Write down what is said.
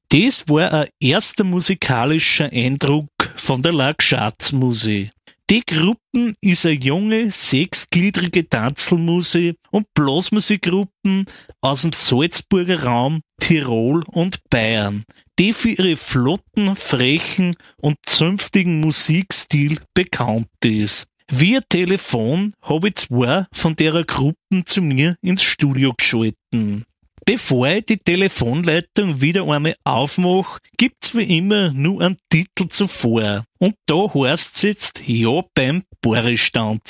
Das war ein erster musikalischer Eindruck von der Lack-Schatz-Musik. Die Gruppen ist eine junge, sechsgliedrige Tanzelmusik und Blasmusikgruppen aus dem Salzburger Raum, Tirol und Bayern, die für ihre flotten, frechen und zünftigen Musikstil bekannt ist. Via Telefon habe ich zwei von derer Gruppen zu mir ins Studio geschalten. Bevor ich die Telefonleitung wieder einmal aufmache, gibt's wie immer nur einen Titel zuvor. Und da heißt's jetzt Ja beim Bohristanz.